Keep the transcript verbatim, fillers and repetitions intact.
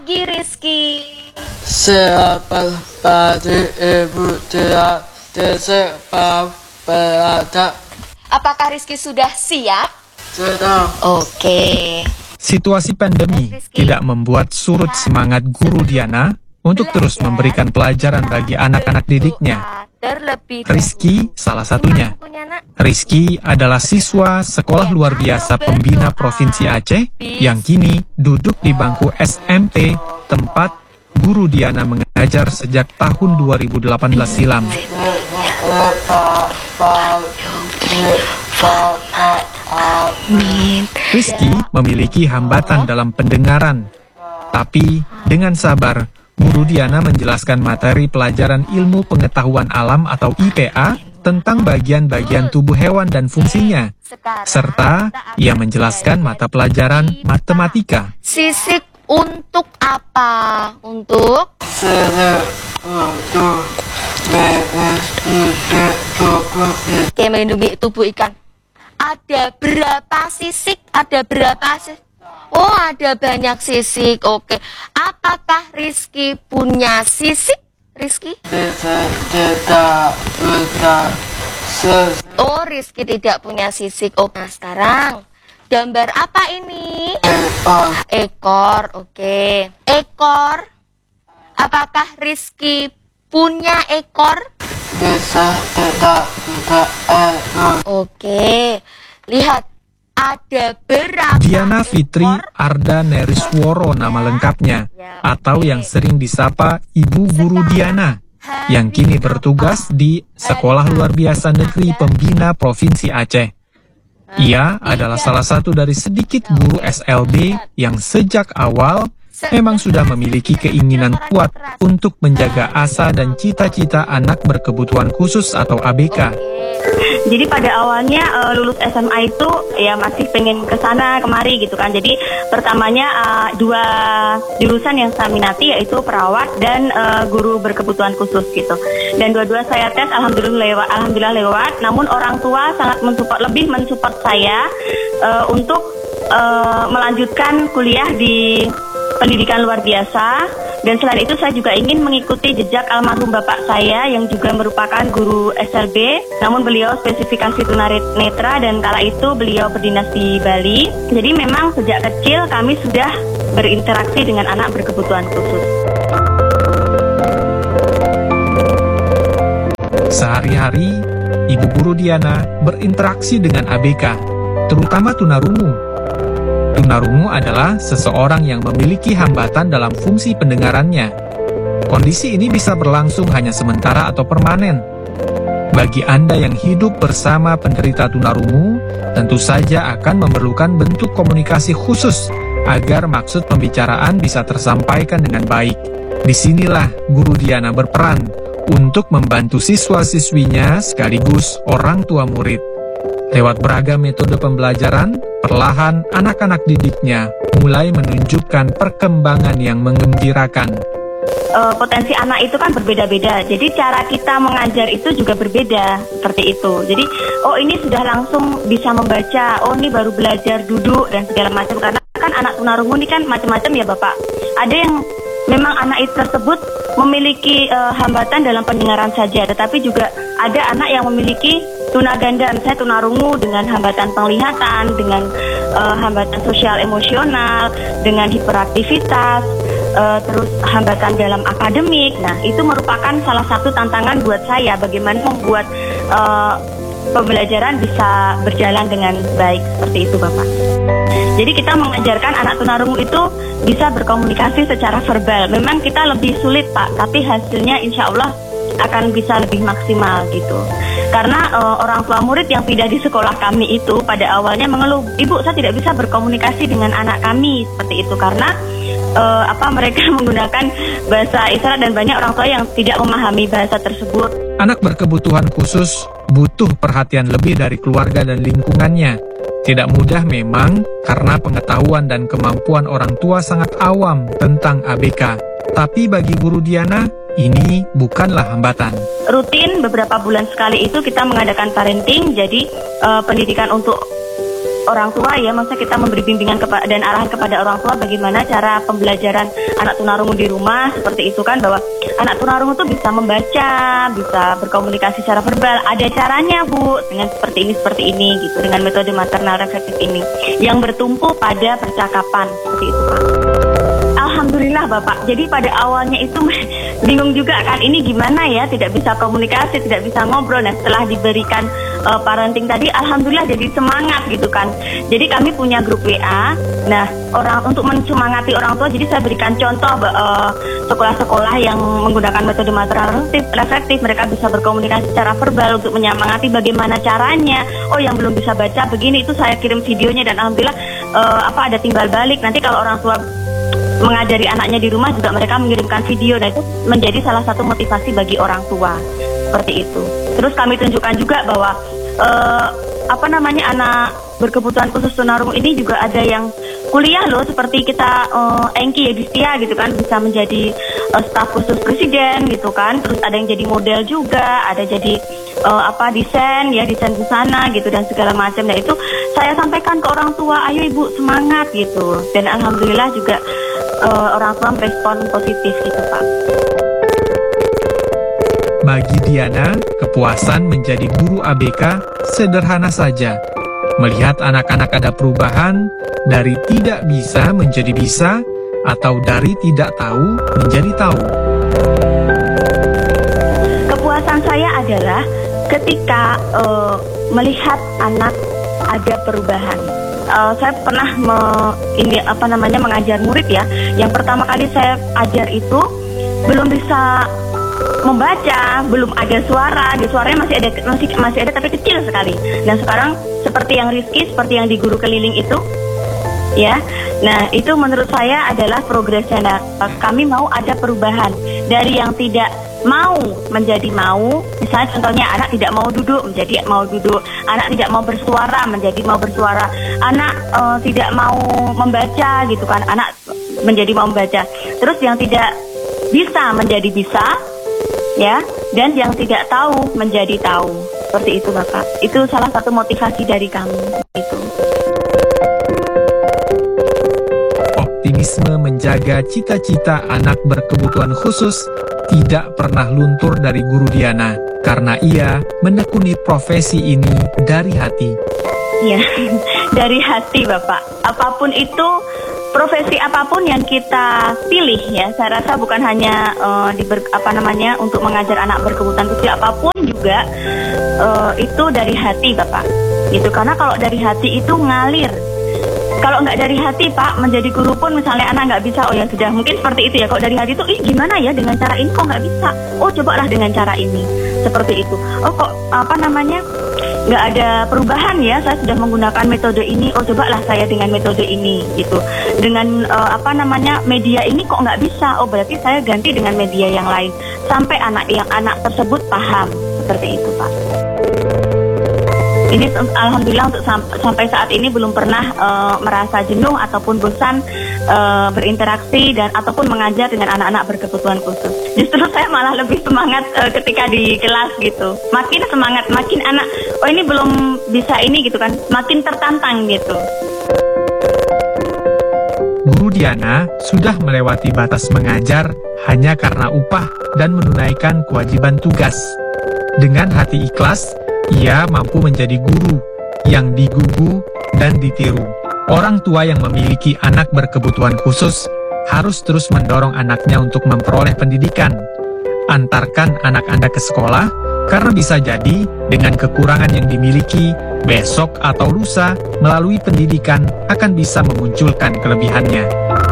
Pagi Rizky. Selamat pagi Ibu tidak tersepak berada. Apakah Rizky sudah siap? Sudah. Oke. Situasi pandemi tidak membuat surut semangat guru Diana untuk terus memberikan pelajaran bagi anak-anak didiknya. Rizky salah satunya. Rizky adalah siswa sekolah luar biasa pembina Provinsi Aceh yang kini duduk di bangku S M P tempat guru Diana mengajar sejak tahun dua ribu delapan belas silam. Rizky memiliki hambatan dalam pendengaran, tapi dengan sabar, guru Diana menjelaskan materi pelajaran ilmu pengetahuan alam atau I P A tentang bagian-bagian tubuh hewan dan fungsinya, serta ia menjelaskan mata pelajaran matematika. Sisik untuk apa? Untuk? Oke, melindungi tubuh ikan. Ada berapa sisik? Ada berapa sisik? Oh, ada banyak sisik. Oke. Apakah Rizky punya sisik? Rizky? Tidak punya sisik. Oh, Rizky tidak punya sisik. Oh, nah sekarang gambar apa ini? Ekor. Ekor. Oke. Ekor. Apakah Rizky punya ekor? Bisa tidak punya ekor. Oke. Lihat. Ada berapa? Diana Fitri Arda Nerisworo nama lengkapnya, atau yang sering disapa Ibu Guru Diana, yang kini bertugas di Sekolah Luar Biasa Negeri Pembina Provinsi Aceh. Ia adalah salah satu dari sedikit guru S L B yang sejak awal memang sudah memiliki keinginan kuat untuk menjaga asa dan cita-cita anak berkebutuhan khusus atau A B K. Jadi pada awalnya uh, lulus S M A itu ya masih pengen ke sana kemari gitu kan. Jadi pertamanya uh, dua jurusan yang saya minati yaitu perawat dan uh, guru berkebutuhan khusus gitu. Dan dua-dua saya tes, alhamdulillah lewat, alhamdulillah lewat. Namun orang tua sangat mensupport, lebih mensupport saya uh, untuk uh, melanjutkan kuliah di pendidikan luar biasa. Dan selain itu saya juga ingin mengikuti jejak almarhum bapak saya yang juga merupakan guru S L B. Namun beliau spesifikasi tunanetra dan kala itu beliau berdinas di Bali. Jadi memang sejak kecil kami sudah berinteraksi dengan anak berkebutuhan khusus. Sehari-hari, Ibu Guru Diana berinteraksi dengan A B K, terutama tunarungu. Tunarungu adalah seseorang yang memiliki hambatan dalam fungsi pendengarannya. Kondisi ini bisa berlangsung hanya sementara atau permanen. Bagi Anda yang hidup bersama penderita tunarungu, tentu saja akan memerlukan bentuk komunikasi khusus agar maksud pembicaraan bisa tersampaikan dengan baik. Disinilah Guru Diana berperan untuk membantu siswa-siswinya sekaligus orang tua murid. Lewat beragam metode pembelajaran, perlahan anak-anak didiknya mulai menunjukkan perkembangan yang menggembirakan. Uh, potensi anak itu kan berbeda-beda, jadi cara kita mengajar itu juga berbeda, seperti itu. Jadi, oh ini sudah langsung bisa membaca, oh ini baru belajar duduk dan segala macam. Karena kan anak tunarungu ini kan macam-macam ya Bapak. Ada yang memang anak itu tersebut memiliki uh, hambatan dalam pendengaran saja, tetapi juga ada anak yang memiliki tunaganda, misalnya tunarungu dengan hambatan penglihatan, dengan uh, hambatan sosial emosional, dengan hiperaktivitas, uh, terus hambatan dalam akademik. Nah, itu merupakan salah satu tantangan buat saya, bagaimana membuat uh, pembelajaran bisa berjalan dengan baik, seperti itu Bapak. Jadi kita mengajarkan anak tunarungu itu bisa berkomunikasi secara verbal. Memang kita lebih sulit Pak, tapi hasilnya insya Allah akan bisa lebih maksimal gitu. Karena uh, orang tua murid yang pindah di sekolah kami itu pada awalnya mengeluh, Ibu saya tidak bisa berkomunikasi dengan anak kami seperti itu karena uh, apa mereka menggunakan bahasa isyarat dan banyak orang tua yang tidak memahami bahasa tersebut. Anak berkebutuhan khusus butuh perhatian lebih dari keluarga dan lingkungannya. Tidak mudah memang karena pengetahuan dan kemampuan orang tua sangat awam tentang A B K. Tapi bagi Guru Diana, ini bukanlah hambatan. Rutin beberapa bulan sekali itu kita mengadakan parenting, jadi uh, pendidikan untuk orang tua ya, maksudnya kita memberi bimbingan kepa- dan arahan kepada orang tua bagaimana cara pembelajaran anak tunarungu di rumah, seperti itu kan, bahwa anak tunarungu itu bisa membaca, bisa berkomunikasi secara verbal, ada caranya Bu, dengan seperti ini, seperti ini gitu, dengan metode maternal reflektif ini, yang bertumpu pada percakapan, seperti itu Pak. Alhamdulillah Bapak, jadi pada awalnya itu bingung juga kan, ini gimana ya, tidak bisa komunikasi, tidak bisa ngobrol. Nah setelah diberikan uh, parenting tadi, Alhamdulillah jadi semangat gitu kan. Jadi kami punya grup W A, nah orang untuk mencemangati orang tua, jadi saya berikan contoh uh, sekolah-sekolah yang menggunakan metode maternal reflektif, mereka bisa berkomunikasi secara verbal untuk menyemangati bagaimana caranya. Oh yang belum bisa baca begini, itu saya kirim videonya dan Alhamdulillah uh, apa ada timbal balik. Nanti kalau orang tua mengajari anaknya di rumah juga mereka mengirimkan video, dan itu menjadi salah satu motivasi bagi orang tua, seperti itu. Terus kami tunjukkan juga bahwa eh, apa namanya anak berkebutuhan khusus tunarungu ini juga ada yang kuliah loh, seperti kita eh, Engki Yudhistia gitu kan, bisa menjadi eh, staf khusus presiden gitu kan. Terus ada yang jadi model juga, ada jadi eh, apa desain ya, desain busana gitu dan segala macam. Nah itu saya sampaikan ke orang tua, ayo ibu semangat gitu, dan alhamdulillah juga Uh, orang tua merespon positif gitu Pak. Bagi Diana, kepuasan menjadi guru A B K sederhana saja. Melihat anak-anak ada perubahan dari tidak bisa menjadi bisa, atau dari tidak tahu menjadi tahu. Kepuasan saya adalah ketika uh, melihat anak ada perubahan. Uh, saya pernah me, ini apa namanya mengajar murid ya. Yang pertama kali saya ajar itu belum bisa membaca, belum ada suara, di suaranya masih ada masih masih ada tapi kecil sekali. Dan sekarang seperti yang Rizky, seperti yang di guru keliling itu, ya. Nah itu menurut saya adalah progresnya. Nah, kami mau ada perubahan dari yang tidak mau menjadi mau. Misalnya contohnya anak tidak mau duduk menjadi mau duduk, anak tidak mau bersuara menjadi mau bersuara, anak uh, tidak mau membaca gitu kan, anak menjadi mau membaca. Terus yang tidak bisa menjadi bisa, ya, dan yang tidak tahu menjadi tahu. Seperti itu Bapak. Itu salah satu motivasi dari kami itu. Optimisme menjaga cita-cita anak berkebutuhan khusus tidak pernah luntur dari Guru Diana, karena ia menekuni profesi ini dari hati. Ya, dari hati Bapak. Apapun itu, profesi apapun yang kita pilih ya, saya rasa bukan hanya uh, di ber, apa namanya untuk mengajar anak berkebutuhan khusus, apapun juga uh, itu dari hati Bapak. Gitu, karena kalau dari hati itu ngalir. Kalau nggak dari hati Pak, menjadi guru pun misalnya anak nggak bisa, oh ya sudah, mungkin seperti itu ya. Kalau dari hati itu, ih gimana ya dengan cara ini kok nggak bisa? Oh cobalah dengan cara ini, seperti itu. Oh kok apa namanya nggak ada perubahan ya, saya sudah menggunakan metode ini, oh cobalah saya dengan metode ini gitu. Dengan uh, apa namanya media ini kok nggak bisa, oh berarti saya ganti dengan media yang lain, sampai anak yang anak tersebut paham, seperti itu Pak. Ini alhamdulillah untuk sam sampai saat ini belum pernah uh, merasa jenuh ataupun bosan uh, berinteraksi dan ataupun mengajar dengan anak-anak berkebutuhan khusus. Justru saya malah lebih semangat uh, ketika di kelas gitu. Makin semangat, makin anak, oh ini belum bisa ini gitu kan, makin tertantang gitu. Guru Diana sudah melewati batas mengajar hanya karena upah dan menunaikan kewajiban tugas. Dengan hati ikhlas, ia mampu menjadi guru yang digugu dan ditiru. Orang tua yang memiliki anak berkebutuhan khusus harus terus mendorong anaknya untuk memperoleh pendidikan. Antarkan anak Anda ke sekolah, karena bisa jadi dengan kekurangan yang dimiliki, besok atau lusa melalui pendidikan akan bisa memunculkan kelebihannya.